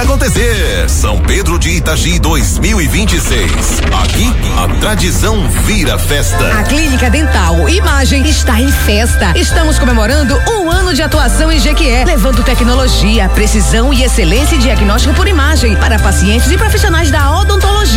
acontecer. São Pedro de Itagi 2026. Aqui, a tradição vira festa. A Clínica Dental Imagem está em festa. Estamos comemorando um ano de atuação em Jequié, levando tecnologia, precisão e excelência em diagnóstico por imagem para pacientes e profissionais da odontologia.